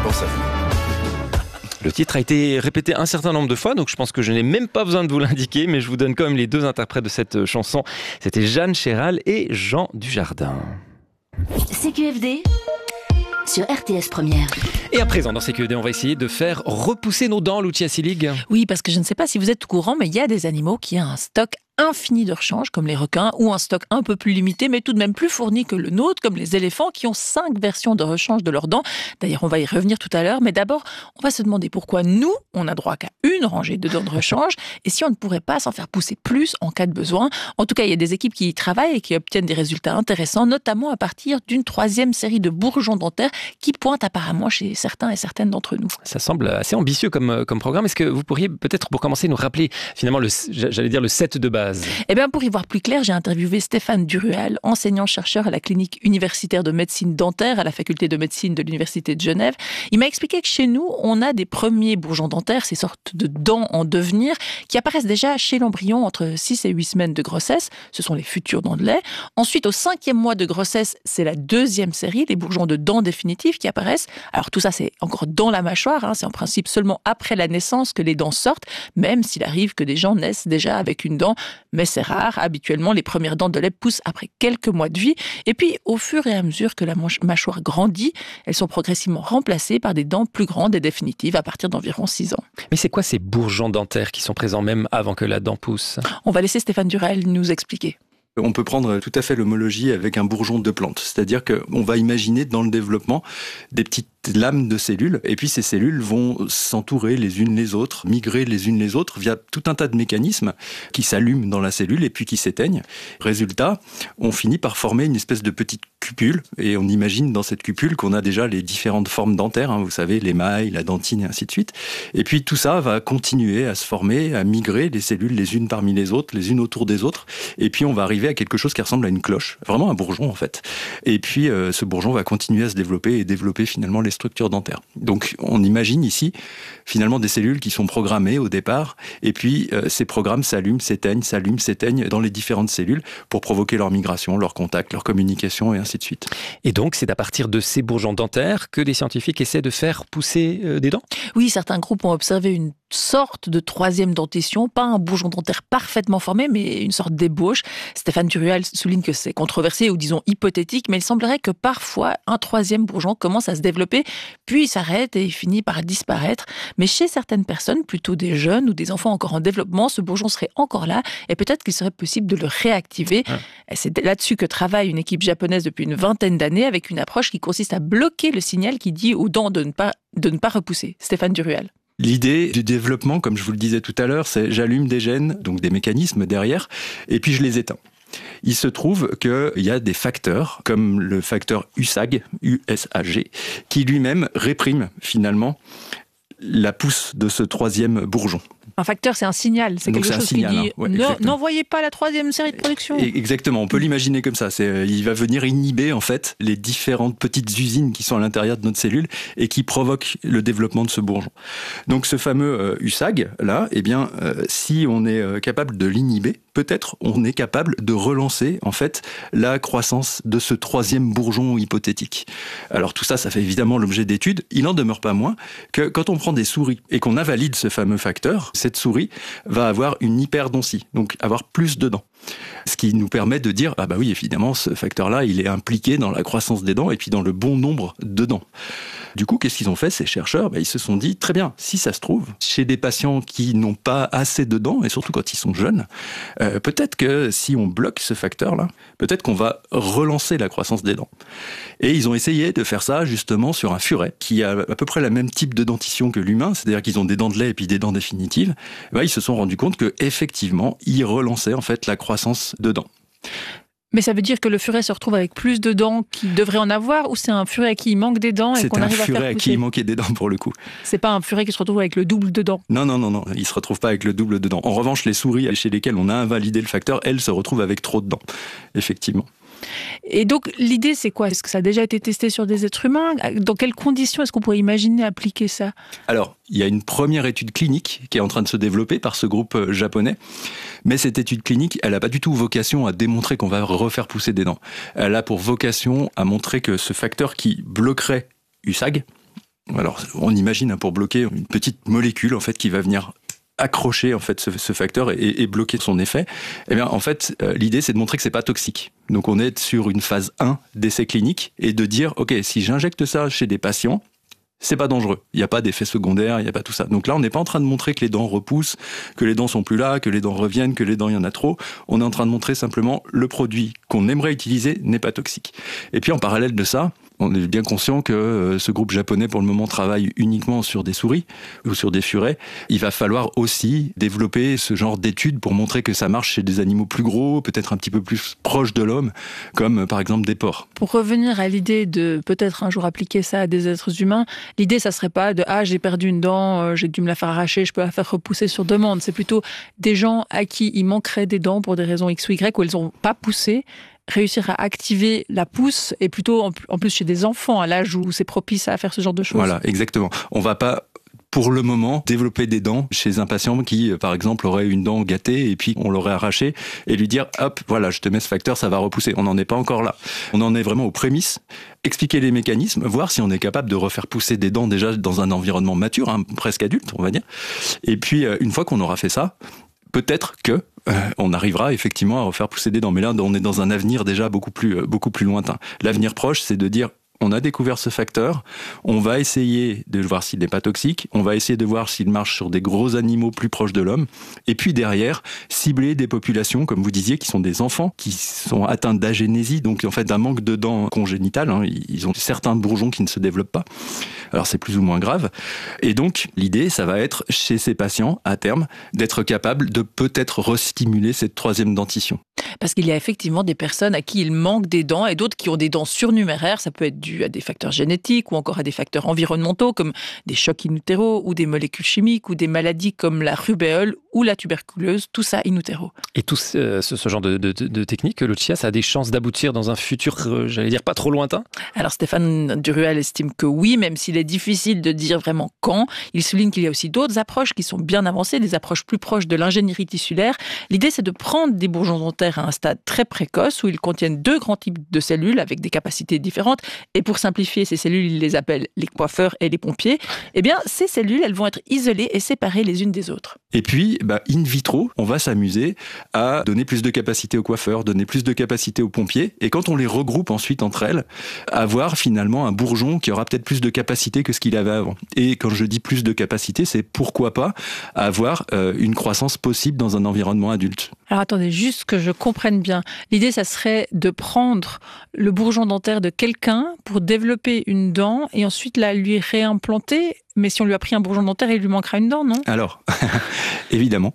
pense à vous. Le titre a été répété un certain nombre de fois, donc je pense que je n'ai même pas besoin de vous l'indiquer, mais je vous donne quand même les deux interprètes de cette chanson. C'était Jeanne Chéral et Jean Dujardin. CQFD sur RTS Première. Et à présent, dans CQFD, on va essayer de faire repousser nos dents, Lucia Selig. Oui, parce que je ne sais pas si vous êtes au courant, mais il y a des animaux qui ont un stock infini de rechange, comme les requins, ou un stock un peu plus limité, mais tout de même plus fourni que le nôtre, comme les éléphants, qui ont 5 versions de rechange de leurs dents. D'ailleurs, on va y revenir tout à l'heure, mais d'abord, on va se demander pourquoi nous, on n'a droit qu'à une rangée de dents de rechange, et si on ne pourrait pas s'en faire pousser plus en cas de besoin. En tout cas, il y a des équipes qui y travaillent et qui obtiennent des résultats intéressants, notamment à partir d'une 3e série de bourgeons dentaires qui pointent apparemment chez certains et certaines d'entre nous. Ça semble assez ambitieux comme programme. Est-ce que vous pourriez peut-être, pour commencer, nous rappeler finalement le set de base ? Eh bien, pour y voir plus clair, j'ai interviewé Stéphane Duruel, enseignant-chercheur à la clinique universitaire de médecine dentaire à la faculté de médecine de l'Université de Genève. Il m'a expliqué que chez nous, on a des premiers bourgeons dentaires, ces sortes de dents en devenir, qui apparaissent déjà chez l'embryon entre 6 et 8 semaines de grossesse. Ce sont les futurs dents de lait. Ensuite, au 5e mois de grossesse, c'est la 2e série, les bourgeons de dents définitives qui apparaissent. Alors tout ça, c'est encore dans la mâchoire. C'est en principe seulement après la naissance que les dents sortent, même s'il arrive que des gens naissent déjà avec une dent, mais c'est rare. Habituellement, les premières dents de lait poussent après quelques mois de vie. Et puis, au fur et à mesure que la mâchoire grandit, elles sont progressivement remplacées par des dents plus grandes et définitives à partir d'environ 6 ans. Mais c'est quoi ces bourgeons dentaires qui sont présents même avant que la dent pousse ? On va laisser Stéphane Duruel nous expliquer. On peut prendre tout à fait l'homologie avec un bourgeon de plante. C'est-à-dire qu'on va imaginer dans le développement des petites lames de cellules, et puis ces cellules vont s'entourer les unes les autres, migrer les unes les autres via tout un tas de mécanismes qui s'allument dans la cellule et puis qui s'éteignent. Résultat, on finit par former une espèce de petite cupule, et on imagine dans cette cupule qu'on a déjà les différentes formes dentaires, vous savez, l'émail, la dentine et ainsi de suite. Et puis tout ça va continuer à se former, à migrer les cellules les unes parmi les autres, les unes autour des autres, et puis on va arriver à quelque chose qui ressemble à une cloche, vraiment un bourgeon en fait. Et puis ce bourgeon va continuer à se développer et développer finalement les structures dentaires. Donc on imagine ici finalement des cellules qui sont programmées au départ, et puis ces programmes s'allument, s'éteignent dans les différentes cellules pour provoquer leur migration, leur contact, leur communication et ainsi de suite. Et donc c'est à partir de ces bourgeons dentaires que des scientifiques essaient de faire pousser des dents ? Oui, certains groupes ont observé une sorte de 3e dentition, pas un bourgeon dentaire parfaitement formé, mais une sorte d'ébauche. Stéphane Duruel souligne que c'est controversé ou disons hypothétique, mais il semblerait que parfois un 3e bourgeon commence à se développer, puis il s'arrête et il finit par disparaître. Mais chez certaines personnes, plutôt des jeunes ou des enfants encore en développement, ce bourgeon serait encore là et peut-être qu'il serait possible de le réactiver. Et c'est là-dessus que travaille une équipe japonaise depuis une 20aine d'années avec une approche qui consiste à bloquer le signal qui dit aux dents de ne pas repousser. Stéphane Duruel. L'idée du développement, comme je vous le disais tout à l'heure, c'est j'allume des gènes, donc des mécanismes derrière, et puis je les éteins. Il se trouve qu'il y a des facteurs, comme le facteur USAG, USAG, qui lui-même réprime finalement la pousse de ce 3e bourgeon. Un facteur, c'est un signal. C'est quelque chose qui dit n'envoyez pas la 3e série de production. Exactement, on peut l'imaginer comme ça. Il va venir inhiber en fait les différentes petites usines qui sont à l'intérieur de notre cellule et qui provoquent le développement de ce bourgeon. Donc ce fameux USAG là, si on est capable de l'inhiber, peut-être on est capable de relancer en fait la croissance de ce 3e bourgeon hypothétique. Alors tout ça, ça fait évidemment l'objet d'études. Il n'en demeure pas moins que quand on prend des souris et qu'on invalide ce fameux facteur, cette souris va avoir une hyperdontie, donc avoir plus de dents. Ce qui nous permet de dire, ah bah oui, évidemment, ce facteur-là, il est impliqué dans la croissance des dents et puis dans le bon nombre de dents. Du coup, qu'est-ce qu'ils ont fait, ces chercheurs ? Ils se sont dit, très bien, si ça se trouve, chez des patients qui n'ont pas assez de dents, et surtout quand ils sont jeunes, peut-être que si on bloque ce facteur-là, peut-être qu'on va relancer la croissance des dents. Et ils ont essayé de faire ça justement sur un furet, qui a à peu près le même type de dentition que l'humain, c'est-à-dire qu'ils ont des dents de lait et puis des dents définitives. Ils se sont rendus compte qu'effectivement, ils relançaient en fait la croissance de dents. Mais ça veut dire que le furet se retrouve avec plus de dents qu'il devrait en avoir, ou c'est un furet à qui il manque des dents et qu'on arrive à faire pousser ? C'est un furet à qui il manquait des dents pour le coup. C'est pas un furet qui se retrouve avec le double de dents ? Non, il se retrouve pas avec le double de dents. En revanche, les souris chez lesquelles on a invalidé le facteur, elles se retrouvent avec trop de dents, effectivement. Et donc, l'idée, c'est quoi ? Est-ce que ça a déjà été testé sur des êtres humains ? Dans quelles conditions est-ce qu'on pourrait imaginer appliquer ça ? Alors, il y a une première étude clinique qui est en train de se développer par ce groupe japonais. Mais cette étude clinique, elle n'a pas du tout vocation à démontrer qu'on va refaire pousser des dents. Elle a pour vocation à montrer que ce facteur qui bloquerait USAG, Alors, on imagine pour bloquer une petite molécule en fait qui va venir accrocher en fait ce facteur et bloquer son effet. Eh bien, en fait, l'idée c'est de montrer que c'est pas toxique. Donc, on est sur une phase 1 d'essai clinique et de dire, ok, si j'injecte ça chez des patients, c'est pas dangereux. Il n'y a pas d'effet secondaire, il n'y a pas tout ça. Donc là, on n'est pas en train de montrer que les dents repoussent, que les dents sont plus là, que les dents reviennent, que les dents, il y en a trop. On est en train de montrer simplement le produit qu'on aimerait utiliser n'est pas toxique. Et puis, en parallèle de ça, on est bien conscient que ce groupe japonais, pour le moment, travaille uniquement sur des souris ou sur des furets. Il va falloir aussi développer ce genre d'études pour montrer que ça marche chez des animaux plus gros, peut-être un petit peu plus proches de l'homme, comme par exemple des porcs. Pour revenir à l'idée de peut-être un jour appliquer ça à des êtres humains, l'idée, ça serait pas de « Ah, j'ai perdu une dent, j'ai dû me la faire arracher, je peux la faire repousser sur demande ». C'est plutôt des gens à qui il manquerait des dents pour des raisons X ou Y, où elles n'ont pas poussé, réussir à activer la pousse, et plutôt en plus chez des enfants, à l'âge où c'est propice à faire ce genre de choses. Voilà, exactement. On va pas, pour le moment, développer des dents chez un patient qui, par exemple, aurait une dent gâtée et puis on l'aurait arrachée et lui dire, hop, voilà, je te mets ce facteur, ça va repousser. On n'en est pas encore là. On en est vraiment aux prémices. Expliquer les mécanismes, voir si on est capable de refaire pousser des dents déjà dans un environnement mature, presque adulte, on va dire. Et puis, une fois qu'on aura fait ça, peut-être que on arrivera effectivement à refaire pousser des dents. Mais là, on est dans un avenir déjà beaucoup plus lointain. L'avenir proche, c'est de dire, on a découvert ce facteur, on va essayer de voir s'il n'est pas toxique, on va essayer de voir s'il marche sur des gros animaux plus proches de l'homme, et puis derrière, cibler des populations, comme vous disiez, qui sont des enfants, qui sont atteints d'agénésie, donc en fait d'un manque de dents congénitales, ils ont certains bourgeons qui ne se développent pas, alors c'est plus ou moins grave, et donc l'idée, ça va être, chez ces patients, à terme, d'être capable de peut-être restimuler cette troisième dentition. Parce qu'il y a effectivement des personnes à qui il manque des dents et d'autres qui ont des dents surnuméraires. Ça peut être dû à des facteurs génétiques ou encore à des facteurs environnementaux comme des chocs in utero ou des molécules chimiques ou des maladies comme la rubéole ou la tuberculose, tout ça in utero. Et tout ce genre de technique, Lucia, ça a des chances d'aboutir dans un futur, j'allais dire, pas trop lointain ? Alors Stéphane Duruel estime que oui, même s'il est difficile de dire vraiment quand. Il souligne qu'il y a aussi d'autres approches qui sont bien avancées, des approches plus proches de l'ingénierie tissulaire. L'idée, c'est de prendre des bourgeons dentaires à un stade très précoce où ils contiennent 2 grands types de cellules avec des capacités différentes. Et pour simplifier, ces cellules, il les appelle les coiffeurs et les pompiers. Eh bien, ces cellules, elles vont être isolées et séparées les unes des autres. Et puis, in vitro, on va s'amuser à donner plus de capacité aux coiffeurs, donner plus de capacité aux pompiers. Et quand on les regroupe ensuite entre elles, avoir finalement un bourgeon qui aura peut-être plus de capacité que ce qu'il avait avant. Et quand je dis plus de capacité, c'est pourquoi pas avoir une croissance possible dans un environnement adulte. Alors attendez, juste que je comprenne bien. L'idée, ça serait de prendre le bourgeon dentaire de quelqu'un pour développer une dent et ensuite la lui réimplanter. Mais si on lui a pris un bourgeon dentaire, il lui manquera une dent, non ? Alors, évidemment.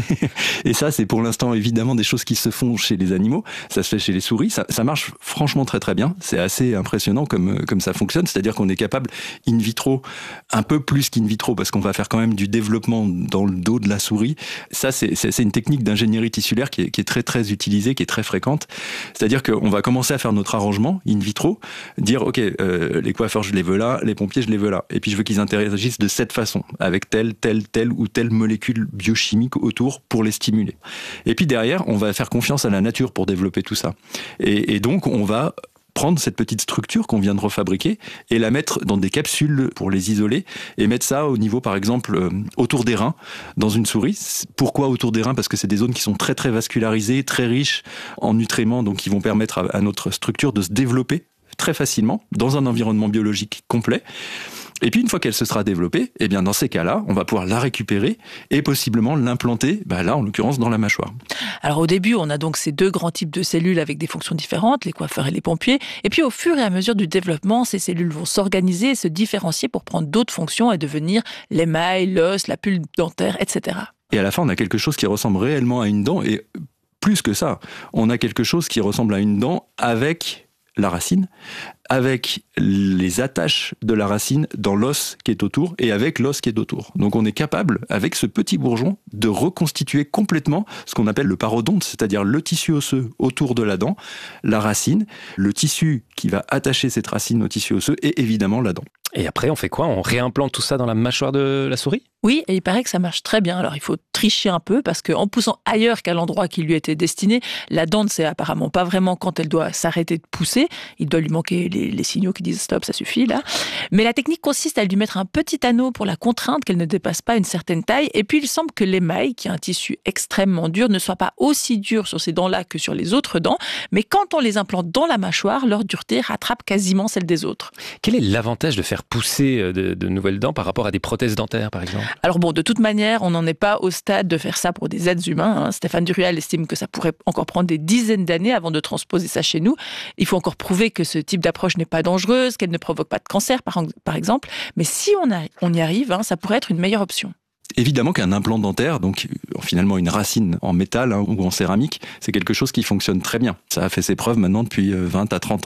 Et ça, c'est pour l'instant évidemment des choses qui se font chez les animaux. Ça se fait chez les souris. Ça marche franchement très très bien. C'est assez impressionnant comme ça fonctionne. C'est-à-dire qu'on est capable in vitro, un peu plus qu'in vitro, parce qu'on va faire quand même du développement dans le dos de la souris. Ça, c'est une technique d'ingénierie tissulaire qui est très très utilisée, qui est très fréquente. C'est-à-dire qu'on va commencer à faire notre arrangement in vitro, dire ok, les coiffeurs je les veux là, les pompiers je les veux là, et puis je veux qu'ils interagissent de cette façon, avec telle ou telle molécule biochimique autour pour les stimuler. Et puis derrière, on va faire confiance à la nature pour développer tout ça. Et donc, on va prendre cette petite structure qu'on vient de refabriquer et la mettre dans des capsules pour les isoler et mettre ça au niveau, par exemple, autour des reins dans une souris. Pourquoi autour des reins ? Parce que c'est des zones qui sont très très vascularisées, très riches en nutriments, donc qui vont permettre à notre structure de se développer très facilement dans un environnement biologique complet. Et puis, une fois qu'elle se sera développée, eh bien, dans ces cas-là, on va pouvoir la récupérer et possiblement l'implanter, là, en l'occurrence, dans la mâchoire. Alors, au début, on a donc ces 2 grands types de cellules avec des fonctions différentes, les coiffeurs et les pompiers. Et puis, au fur et à mesure du développement, ces cellules vont s'organiser et se différencier pour prendre d'autres fonctions et devenir l'émail, l'os, la pulpe dentaire, etc. Et à la fin, on a quelque chose qui ressemble réellement à une dent. Et plus que ça, on a quelque chose qui ressemble à une dent avec la racine, avec les attaches de la racine dans l'os qui est autour et avec l'os qui est autour. Donc on est capable, avec ce petit bourgeon, de reconstituer complètement ce qu'on appelle le parodonte, c'est-à-dire le tissu osseux autour de la dent, la racine, le tissu qui va attacher cette racine au tissu osseux et évidemment la dent. Et après, on fait quoi ? On réimplante tout ça dans la mâchoire de la souris ? Oui, et il paraît que ça marche très bien. Alors, il faut tricher un peu parce qu'en poussant ailleurs qu'à l'endroit qui lui était destiné, la dent ne sait apparemment pas vraiment quand elle doit s'arrêter de pousser. Il doit lui manquer les signaux qui disent stop, ça suffit là. Mais la technique consiste à lui mettre un petit anneau pour la contrainte qu'elle ne dépasse pas une certaine taille. Et puis il semble que l'émail, qui est un tissu extrêmement dur, ne soit pas aussi dur sur ces dents-là que sur les autres dents. Mais quand on les implante dans la mâchoire, leur dureté rattrape quasiment celle des autres. Quel est l'avantage de faire pousser de nouvelles dents par rapport à des prothèses dentaires, par exemple ? Alors bon, de toute manière, on n'en est pas au stade de faire ça pour des êtres humains. Stéphane Duruel estime que ça pourrait encore prendre des dizaines d'années avant de transposer ça chez nous. Il faut encore prouver que ce type d'approche n'est pas dangereuse, qu'elle ne provoque pas de cancer, par exemple. Mais si on y arrive, ça pourrait être une meilleure option. Évidemment qu'un implant dentaire, donc finalement une racine en métal ou en céramique, c'est quelque chose qui fonctionne très bien. Ça a fait ses preuves maintenant depuis 20 à 30 ans.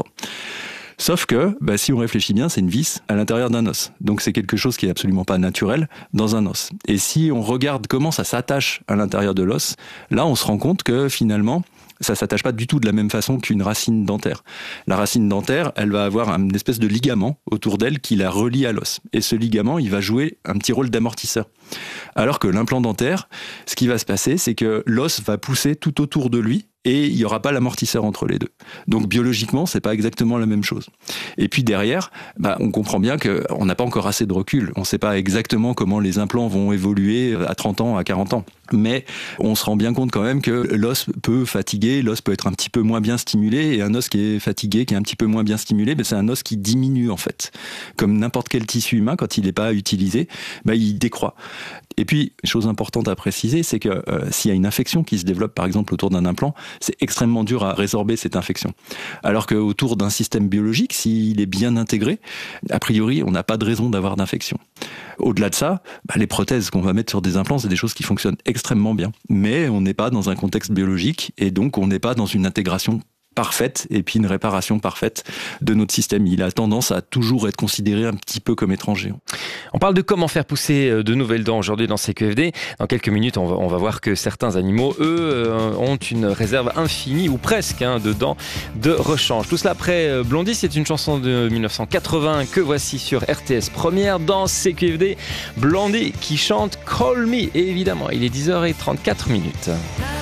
Sauf que, si on réfléchit bien, c'est une vis à l'intérieur d'un os. Donc c'est quelque chose qui est absolument pas naturel dans un os. Et si on regarde comment ça s'attache à l'intérieur de l'os, là on se rend compte que finalement, ça s'attache pas du tout de la même façon qu'une racine dentaire. La racine dentaire, elle va avoir une espèce de ligament autour d'elle qui la relie à l'os. Et ce ligament, il va jouer un petit rôle d'amortisseur. Alors que l'implant dentaire, ce qui va se passer, c'est que l'os va pousser tout autour de lui et il n'y aura pas l'amortisseur entre les deux. Donc biologiquement, c'est pas exactement la même chose. Et puis derrière, on comprend bien qu'on n'a pas encore assez de recul. On ne sait pas exactement comment les implants vont évoluer à 30 ans, à 40 ans. Mais on se rend bien compte quand même que l'os peut fatiguer, l'os peut être un petit peu moins bien stimulé, et un os qui est fatigué, qui est un petit peu moins bien stimulé, c'est un os qui diminue en fait. Comme n'importe quel tissu humain, quand il n'est pas utilisé, il décroît. Et puis, chose importante à préciser, c'est que s'il y a une infection qui se développe par exemple autour d'un implant, c'est extrêmement dur à résorber cette infection. Alors qu'autour d'un système biologique, s'il est bien intégré, a priori, on n'a pas de raison d'avoir d'infection. Au-delà de ça, les prothèses qu'on va mettre sur des implants, c'est des choses qui fonctionnent extrêmement bien. Mais on n'est pas dans un contexte biologique et donc on n'est pas dans une intégration parfaite et puis une réparation parfaite de notre système. Il a tendance à toujours être considéré un petit peu comme étranger. On parle de comment faire pousser de nouvelles dents aujourd'hui dans CQFD. Dans quelques minutes, on va voir que certains animaux, eux, ont une réserve infinie ou presque de dents de rechange. Tout cela après Blondie, c'est une chanson de 1980 que voici sur RTS Première dans CQFD. Blondie qui chante Call Me. Et évidemment, il est 10h34 minutes.